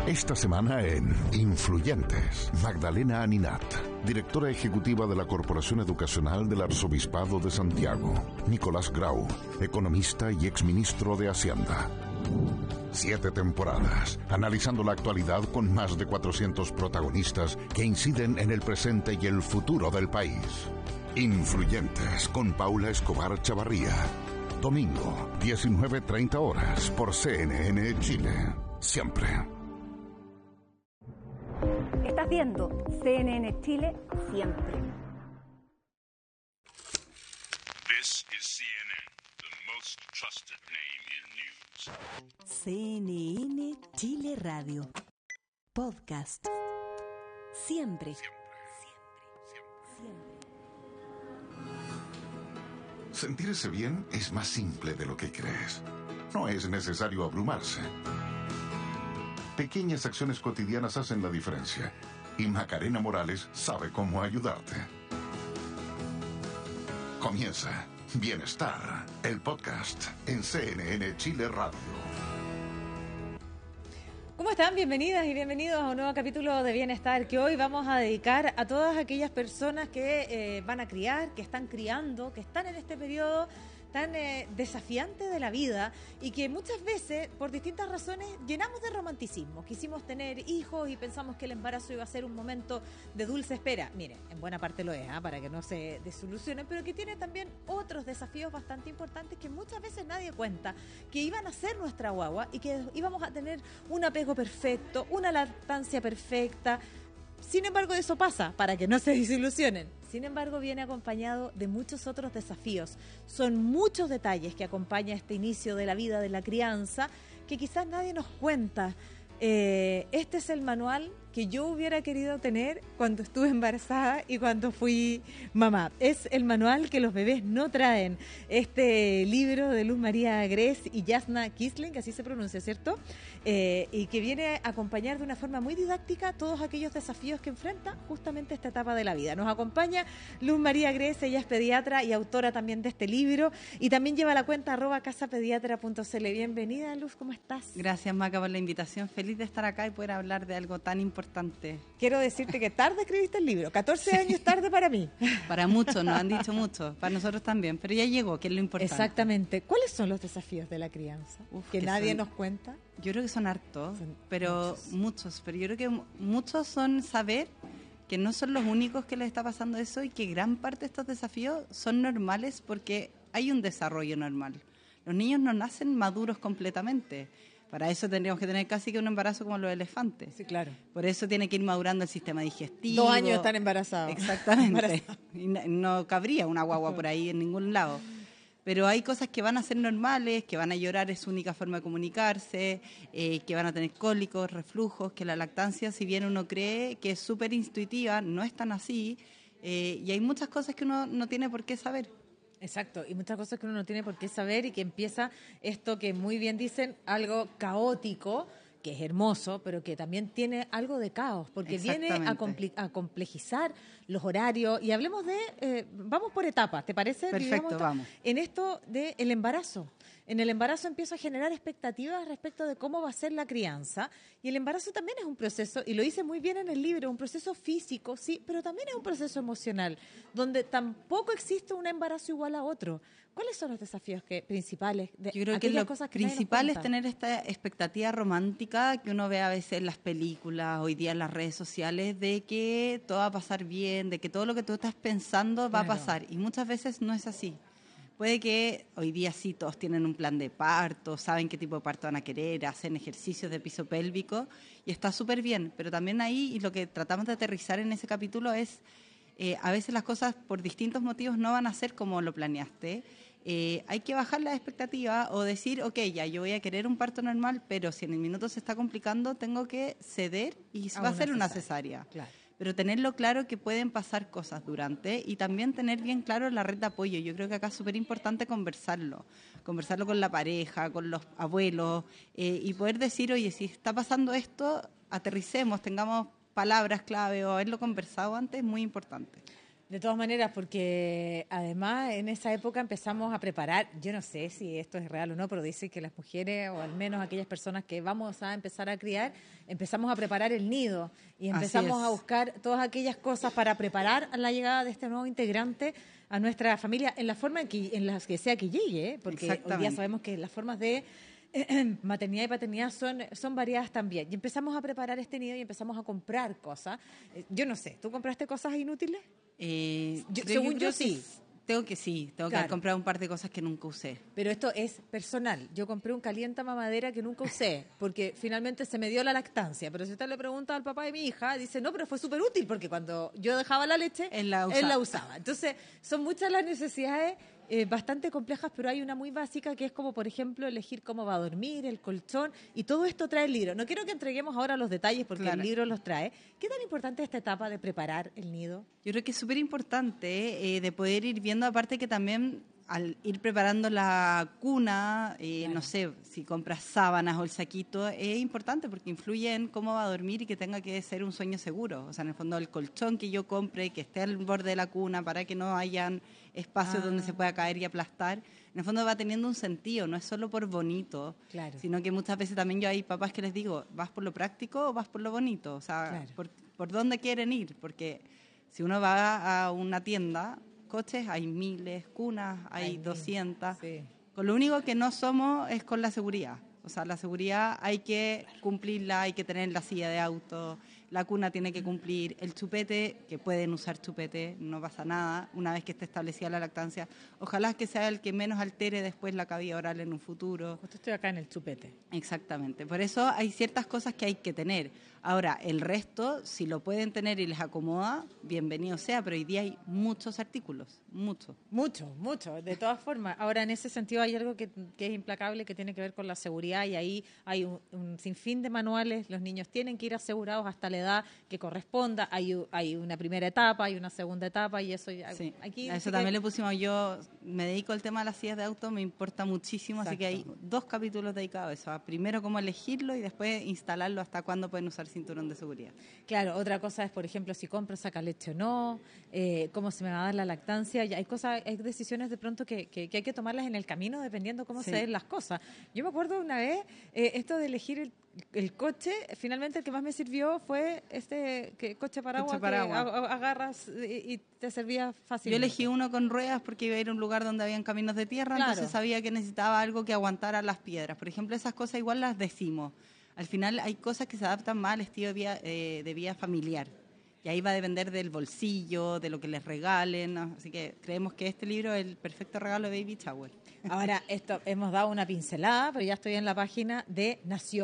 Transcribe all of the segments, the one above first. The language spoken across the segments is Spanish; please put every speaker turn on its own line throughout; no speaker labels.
Esta semana en Influyentes, Magdalena Aninat, directora ejecutiva de la Corporación Educacional del Arzobispado de Santiago. Nicolás Grau, economista y exministro de Hacienda. 7 temporadas, analizando la actualidad con más de 400 protagonistas que inciden en el presente y el futuro del país. Influyentes, con Paula Escobar Chavarría. Domingo, 19:30 horas, por CNN Chile. Siempre.
Estás viendo CNN Chile siempre.
This is CNN, the most trusted name in news.
CNN Chile Radio. Podcast. Siempre.
Sentirse bien es más simple de lo que crees. No es necesario abrumarse. Pequeñas acciones cotidianas hacen la diferencia. Y Macarena Morales sabe cómo ayudarte. Comienza Bienestar, el podcast en CNN Chile Radio.
¿Cómo están? Bienvenidas y bienvenidos a un nuevo capítulo de Bienestar que hoy vamos a dedicar a todas aquellas personas que van a criar, que están criando, que están en este periodo tan desafiante de la vida y que muchas veces, por distintas razones, llenamos de romanticismo. Quisimos tener hijos y pensamos que el embarazo iba a ser un momento de dulce espera. Miren, en buena parte lo es, para que no se desilusionen, pero que tiene también otros desafíos bastante importantes que muchas veces nadie cuenta, que iban a ser nuestra guagua y que íbamos a tener un apego perfecto, una lactancia perfecta. Sin embargo, eso pasa, para que no se desilusionen. Sin embargo, viene acompañado de muchos otros desafíos. Son muchos detalles que acompañan este inicio de la vida de la crianza que quizás nadie nos cuenta. Este es el manual que yo hubiera querido tener cuando estuve embarazada y cuando fui mamá. Es el manual que los bebés no traen. Este libro de Luz María Gress y Jasna Kisling, que así se pronuncia, ¿cierto? Y que viene a acompañar de una forma muy didáctica todos aquellos desafíos que enfrenta justamente esta etapa de la vida. Nos acompaña Luz María Gress, ella es pediatra y autora también de este libro y también lleva la cuenta @casapediatra.cl. Bienvenida, Luz, ¿cómo estás?
Gracias, Maca, por la invitación. Feliz de estar acá y poder hablar de algo tan importante.
Quiero decirte que tarde escribiste el libro, 14 años tarde para mí.
Para muchos, nos han dicho mucho, para nosotros también, pero ya llegó, que es lo importante.
Exactamente. ¿Cuáles son los desafíos de la crianza? Que nadie nos cuenta.
Yo creo que son hartos, pero muchos. Pero yo creo que muchos son saber que no son los únicos que les está pasando eso y que gran parte de estos desafíos son normales porque hay un desarrollo normal. Los niños no nacen maduros completamente. Para eso tendríamos que tener casi que un embarazo como los elefantes.
Sí, claro.
Por eso tiene que ir madurando el sistema digestivo.
2 años están embarazados.
Exactamente. Y no cabría una guagua por ahí en ningún lado. Pero hay cosas que van a ser normales, que van a llorar, es su única forma de comunicarse, que van a tener cólicos, reflujos, que la lactancia, si bien uno cree que es súper intuitiva, no es tan así. Y hay muchas cosas que uno no tiene por qué saber.
Exacto, y muchas cosas que uno no tiene por qué saber y que empieza esto que muy bien dicen, algo caótico, que es hermoso, pero que también tiene algo de caos, porque viene a complejizar los horarios. Y hablemos vamos por etapas, ¿te parece?
Perfecto, vamos.
En esto del embarazo. En el embarazo empiezo a generar expectativas respecto de cómo va a ser la crianza. Y el embarazo también es un proceso, y lo dice muy bien en el libro, un proceso físico, sí, pero también es un proceso emocional, donde tampoco existe un embarazo igual a otro. ¿Cuáles son los desafíos principales?
Yo creo que lo principal es tener esta expectativa romántica que uno ve a veces en las películas, hoy día en las redes sociales, de que todo va a pasar bien, de que todo lo que tú estás pensando va a pasar. Y muchas veces no es así. Puede que hoy día sí todos tienen un plan de parto, saben qué tipo de parto van a querer, hacen ejercicios de piso pélvico y está súper bien. Pero también ahí, y lo que tratamos de aterrizar en ese capítulo es, a veces las cosas por distintos motivos no van a ser como lo planeaste. Hay que bajar la expectativa o decir, ok, ya yo voy a querer un parto normal, pero si en el minuto se está complicando, tengo que ceder y va a ser una cesárea.
Claro.
Pero tenerlo claro que pueden pasar cosas durante y también tener bien claro la red de apoyo. Yo creo que acá es súper importante conversarlo con la pareja, con los abuelos y poder decir, oye, si está pasando esto, aterricemos, tengamos palabras clave o haberlo conversado antes, es muy importante.
De todas maneras, porque además en esa época empezamos a preparar, yo no sé si esto es real o no, pero dicen que las mujeres, o al menos aquellas personas que vamos a empezar a criar, empezamos a preparar el nido y empezamos a buscar todas aquellas cosas para preparar la llegada de este nuevo integrante a nuestra familia en la forma en las que sea que llegue, ¿eh? Porque hoy día sabemos que las formas de maternidad y paternidad son variadas también. Y empezamos a preparar este nido y empezamos a comprar cosas. Yo no sé, ¿tú compraste cosas inútiles? Según yo sí.
Tengo que comprar un par de cosas que nunca usé.
Pero esto es personal. Yo compré un calienta mamadera que nunca usé, porque finalmente se me dio la lactancia. Pero si usted le pregunta al papá de mi hija, dice, no, pero fue súper útil, porque cuando yo dejaba la leche, él la usaba. Entonces, son muchas las necesidades bastante complejas, pero hay una muy básica que es como, por ejemplo, elegir cómo va a dormir, el colchón, y todo esto trae el libro. No quiero que entreguemos ahora los detalles porque el libro los trae. ¿Qué tan importante es esta etapa de preparar el nido?
Yo creo que es súper importante de poder ir viendo, aparte que también al ir preparando la cuna, no sé, si compras sábanas o el saquito, es importante porque influye en cómo va a dormir y que tenga que ser un sueño seguro. O sea, en el fondo el colchón que yo compre, que esté al borde de la cuna para que no hayan espacios donde se pueda caer y aplastar, en el fondo va teniendo un sentido, no es solo por bonito, sino que muchas veces también yo hay papás que les digo, ¿vas por lo práctico o vas por lo bonito? O sea, ¿por dónde quieren ir? Porque si uno va a una tienda, coches hay miles, cunas hay 200. Sí. Con lo único que no somos es con la seguridad. O sea, la seguridad hay que cumplirla, hay que tener la silla de auto, la cuna tiene que cumplir, el chupete, que pueden usar chupete, no pasa nada, una vez que esté establecida la lactancia. Ojalá que sea el que menos altere después la cavidad oral en un futuro.
Justo estoy acá en el chupete.
Exactamente. Por eso hay ciertas cosas que hay que tener. Ahora, el resto, si lo pueden tener y les acomoda, bienvenido sea, pero hoy día hay muchos artículos, mucho.
Mucho, de todas formas. Ahora, en ese sentido hay algo que es implacable, que tiene que ver con la seguridad, y ahí hay un sinfín de manuales. Los niños tienen que ir asegurados hasta la edad que corresponda. Hay una primera etapa, hay una segunda etapa, y eso ya...
Sí,
aquí,
a eso también le pusimos. Yo me dedico al tema de las sillas de auto, me importa muchísimo, así que hay 2 capítulos dedicados a eso. Primero, cómo elegirlo, y después instalarlo hasta cuándo pueden usar cinturón de seguridad.
Claro, otra cosa es, por ejemplo, si compro, saca leche o no, cómo se me va a dar la lactancia. Y hay decisiones de pronto que hay que tomarlas en el camino dependiendo cómo se den las cosas. Yo me acuerdo una vez, esto de elegir el coche, finalmente el que más me sirvió fue coche paraguas que agarras y te servía fácil.
Yo elegí uno con ruedas porque iba a ir a un lugar donde habían caminos de tierra, entonces sabía que necesitaba algo que aguantara las piedras. Por ejemplo, esas cosas igual las decimos. Al final hay cosas que se adaptan más al estilo de vida familiar. Y ahí va a depender del bolsillo, de lo que les regalen, ¿no? Así que creemos que este libro es el perfecto regalo de Baby Shower.
Ahora, hemos dado una pincelada, pero ya estoy en la página de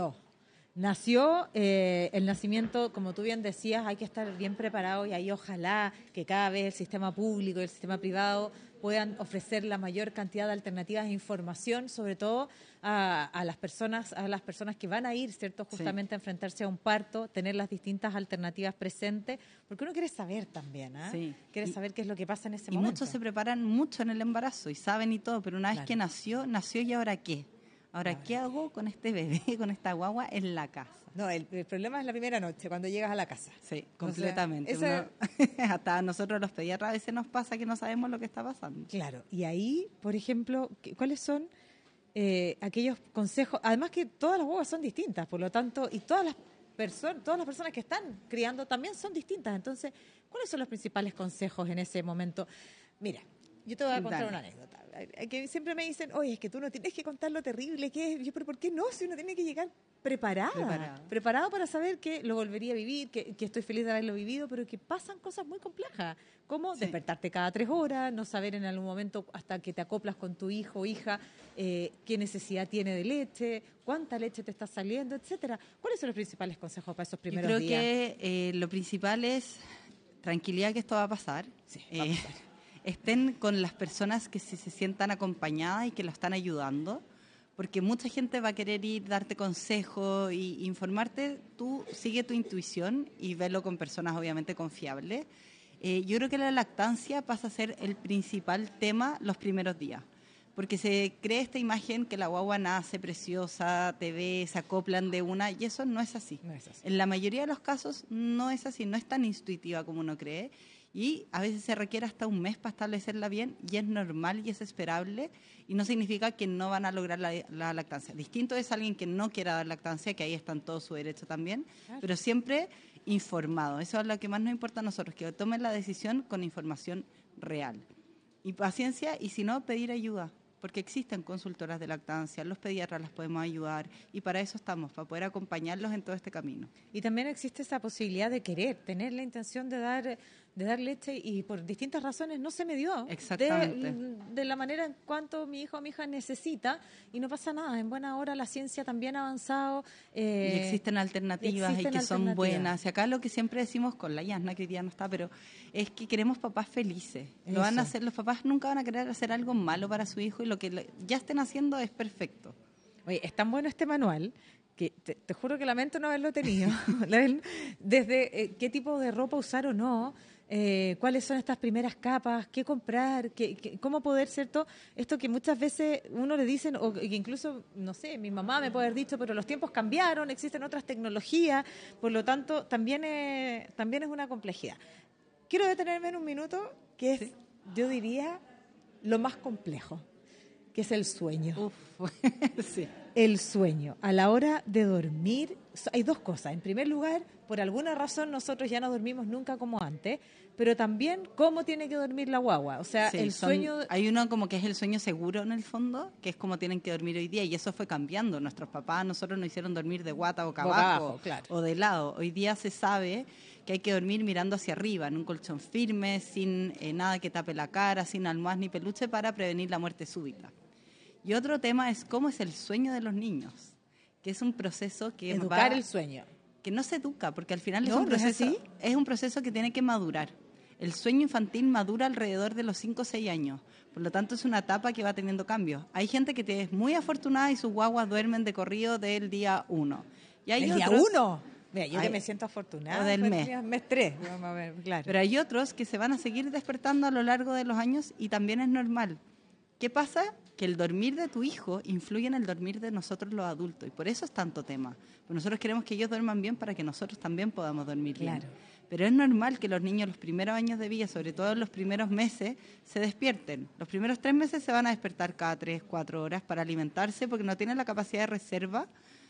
Nació, el nacimiento, como tú bien decías, hay que estar bien preparado, y ahí ojalá que cada vez el sistema público y el sistema privado puedan ofrecer la mayor cantidad de alternativas e información, sobre todo a las personas que van a ir, ¿cierto? Justamente a enfrentarse a un parto, tener las distintas alternativas presentes, porque uno quiere saber también, quiere saber qué es lo que pasa en ese momento.
Y muchos se preparan mucho en el embarazo y saben y todo, pero una vez que nació y ¿ahora qué? Ahora, ¿qué hago con este bebé, con esta guagua en la casa?
No, el problema es la primera noche, cuando llegas a la casa.
Sí, completamente. Hasta a nosotros los pediatras a veces nos pasa que no sabemos lo que está pasando.
Claro, y ahí, por ejemplo, ¿cuáles son aquellos consejos? Además que todas las guaguas son distintas, por lo tanto, y todas las personas que están criando también son distintas. Entonces, ¿cuáles son los principales consejos en ese momomento? Mira, yo te voy a contar una anécdota. Que siempre me dicen, oye, es que tú no tienes que contar lo terrible que es. Yo, pero ¿por qué no? Si uno tiene que llegar preparado para saber que lo volvería a vivir, que estoy feliz de haberlo vivido, pero que pasan cosas muy complejas, como despertarte cada 3 horas, no saber en algún momento hasta que te acoplas con tu hijo o hija qué necesidad tiene de leche, cuánta leche te está saliendo, etcétera. ¿Cuáles son los principales consejos para esos primeros días?
Yo creo que lo principal es tranquilidad, que esto va a pasar.
Sí, va a pasar.
Estén con las personas que se sientan acompañadas y que lo están ayudando, porque mucha gente va a querer ir, darte consejos y informarte. Tú sigue tu intuición y velo con personas obviamente confiables. Yo creo que la lactancia pasa a ser el principal tema los primeros días, porque se cree esta imagen que la guagua nace preciosa, te ve, se acoplan de una, y eso no es así.
No es así.
En la mayoría de los casos no es así, no es tan intuitiva como uno cree. y a veces se requiere hasta un mes para establecerla bien, y es normal y es esperable, y no significa que no van a lograr la lactancia. Distinto es alguien que no quiera dar lactancia, que ahí está en todo su derecho también, claro, pero siempre informado. Eso es lo que más nos importa a nosotros, que tomen la decisión con información real. Y paciencia, y si no, pedir ayuda, porque existen consultoras de lactancia, los pediatras las podemos ayudar, y para eso estamos, para poder acompañarlos en todo este camino.
Y también existe esa posibilidad de querer, tener la intención de dar leche, y por distintas razones no se me dio.
Exactamente.
De la manera en cuanto mi hijo o mi hija necesita, y no pasa nada. En buena hora la ciencia también ha avanzado.
Y existen alternativas y que son buenas. Y acá lo que siempre decimos con la Yasna, que hoy día no está, pero es que queremos papás felices. Lo van a hacer, los papás nunca van a querer hacer algo malo para su hijo, y lo que ya estén haciendo es perfecto.
Oye, es tan bueno este manual que te juro que lamento no haberlo tenido. Desde qué tipo de ropa usar o no, cuáles son estas primeras capas, qué comprar, cómo poder ser todo esto que muchas veces uno le dicen, o que incluso, no sé, mi mamá me puede haber dicho, pero los tiempos cambiaron, existen otras tecnologías, por lo tanto también es una complejidad. Quiero detenerme en un minuto, que es, yo diría, lo más complejo, que es el sueño.
Sí.
El sueño. A la hora de dormir, hay dos cosas. En primer lugar, por alguna razón nosotros ya no dormimos nunca como antes, pero también cómo tiene que dormir la guagua. O sea, el sueño...
Hay uno como que es el sueño seguro en el fondo, que es como tienen que dormir hoy día, y eso fue cambiando. Nuestros papás, nosotros nos hicieron dormir de guata boca abajo, claro, o de lado. Hoy día se sabe que hay que dormir mirando hacia arriba, en un colchón firme, sin nada que tape la cara, sin almohadas ni peluche, para prevenir la muerte súbita. Y otro tema es cómo es el sueño de los niños, que es un proceso que
educar el sueño,
que no se educa, porque al final es un proceso que tiene que madurar. El sueño infantil madura alrededor de los 5 o 6 años, por lo tanto es una etapa que va teniendo cambios. Hay gente que es muy afortunada y sus guaguas duermen de corrido del día 1.
¿Del día 1? Mira, yo que me siento afortunada.
O del mes
3, vamos a ver, claro.
Pero hay otros que se van a seguir despertando a lo largo de los años, y también es normal. ¿Qué pasa? Que el dormir de tu hijo influye en el dormir de nosotros los adultos, y por eso es tanto tema. Pues nosotros queremos que ellos duerman bien para que nosotros también podamos dormir bien. Pero es normal que los niños los primeros años de vida, sobre todo en los primeros meses, se despierten. Los primeros 3 meses se van a despertar cada 3, 4 horas para alimentarse, porque no tienen la capacidad de reserva